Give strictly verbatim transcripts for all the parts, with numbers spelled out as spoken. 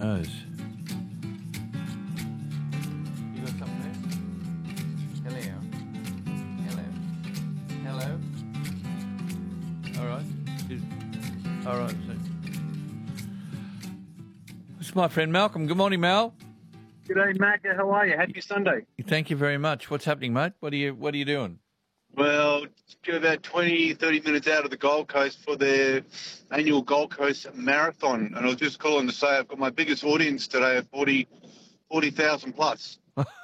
knows? You got something there? Hello. Hello. Hello. All right. Is- All right. So. It's my friend Malcolm. Good morning, Mal. G'day, Macca. How are you? Happy Sunday. Thank you very much. What's happening, mate? What are you What are you doing? Well, get about twenty, thirty minutes out of the Gold Coast for their annual Gold Coast Marathon. And I was just calling to say I've got my biggest audience today of forty thousand plus.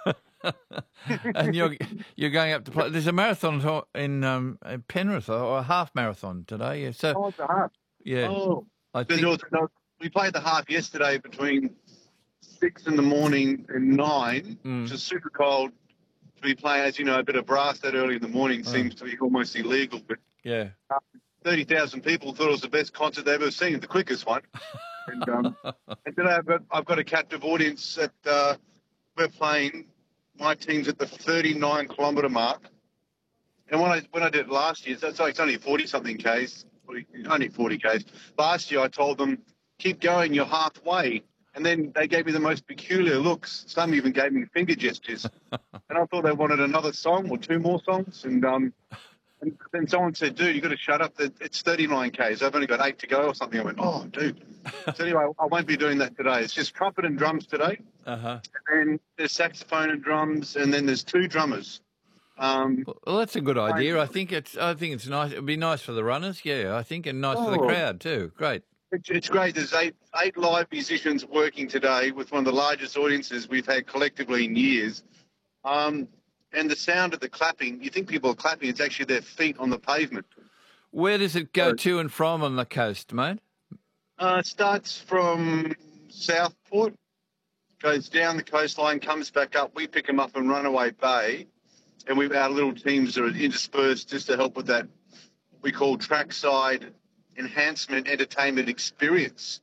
And you're you're going up to play. There's a marathon in um, in Penrith, or a half marathon today. Yeah, so Oh, it's a half. yeah, Oh, I There's think also- no, we played the half yesterday between six in the morning and nine, Mm. which is super cold. To be playing, as you know, a bit of brass that early in the morning Oh. seems to be almost illegal. But yeah. thirty thousand people thought it was the best concert they've ever seen, the quickest one. And, um, and today I've got, I've got a captive audience that uh, we're playing. My team's at the thirty-nine kilometre mark. And when I when I did it last year, so it's, it's only forty something Ks, only forty Ks. Last year I told them, keep going, you're halfway. And then they gave me the most peculiar looks. Some even gave me finger gestures. And I thought they wanted another song or two more songs. And um, and then someone said, dude, you've got to shut up. It's thirty-nine Ks. I've only got eight to go or something. I went, oh, dude. So anyway, I won't be doing that today. It's just trumpet and drums today. Uh huh. And then there's saxophone and drums. And then there's two drummers. Um, Well, that's a good idea. I think it's. I think it's nice. It'd be nice for the runners. Yeah, I think, and nice for the Oh. crowd too. Great. it's, it's great. There's eight, eight live musicians working today with one of the largest audiences we've had collectively in years. Um, and the sound of the clapping, you think people are clapping, it's actually their feet on the pavement. Where does it go So- to and from on the coast, mate? Uh, it starts from Southport, goes down the coastline, comes back up. We pick them up in Runaway Bay, and we've our little teams are interspersed just to help with that we call trackside enhancement entertainment experience.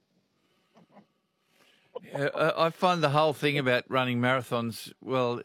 Yeah, I I find the whole thing about running marathons, well,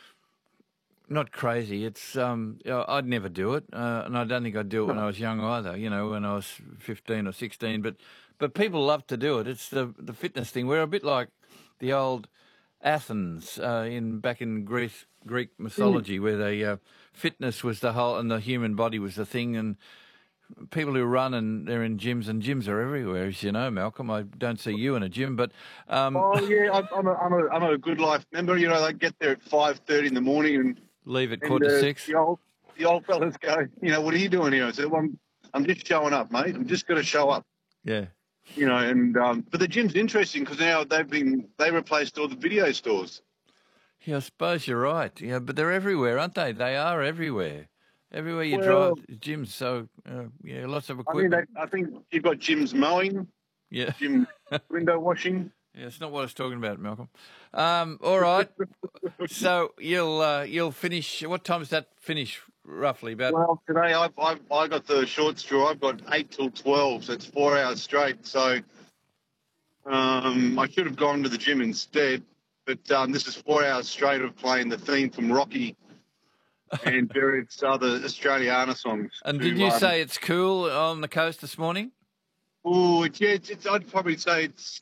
not crazy. It's um, you know, I'd never do it, uh, and I don't think I'd do it when I was young either. You know, when I was fifteen or sixteen. But but people love to do it. It's the the fitness thing. We're a bit like the old Athens uh, in back in Greece, Greek mythology, where the uh, fitness was the whole, and the human body was the thing, and people who run and they're in gyms, and gyms are everywhere, as you know, Malcolm. I don't see you in a gym, but um, Oh yeah, I'm, I'm, a, I'm, a, I'm a good life member. You know, they get there at five thirty in the morning, and, leave at and quarter uh, to six. the old the old fellas go, you know, what are you doing here? I said, well, I'm, I'm just showing up, mate. I'm just going to show up. Yeah. You know, and um, but the gym's interesting because now they've been they replaced all the video stores. Yeah, I suppose you're right. Yeah, but they're everywhere, aren't they? They are everywhere. Everywhere you Well- drive, gyms. So uh, yeah, lots of I mean, equipment. they, I think you've got gyms mowing, yeah, gym window washing. yeah. It's not what I was talking about, Malcolm. Um, all right. So you'll uh, you'll finish. What time does that finish roughly? About Well, today I've, I've I got the short straw. I've got eight till twelve, so it's four hours straight. So um, I should have gone to the gym instead, but um, this is four hours straight of playing the theme from Rocky and various other Australiana songs. And to, did you um, say it's cool on the coast this morning? Oh, it's, yeah, it's, it's, I'd probably say it's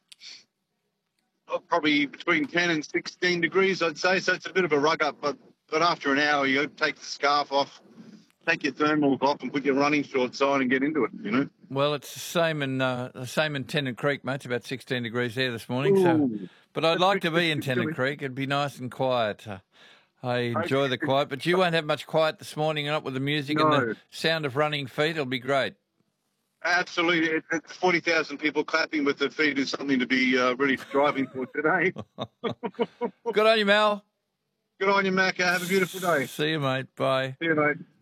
uh, probably between ten and sixteen degrees, I'd say. So it's a bit of a rug up, but, but after an hour, you take the scarf off, take your thermals off and put your running shorts on and get into it, you know? Well, it's the same in uh, the same in Tennant Creek, mate. It's about sixteen degrees there this morning. So, Ooh. but I'd That's like to pretty- be in pretty Tennant chilly. Creek. It'd be nice and quiet. Uh, I enjoy the quiet, but you won't have much quiet this morning. Not with the music and No. the sound of running feet. It'll be great. Absolutely. It, it's forty thousand people clapping with their feet is something to be uh, really striving for today. Good on you, Mal. Good on you, Macca. Have a beautiful day. See you, mate. Bye. See you, mate.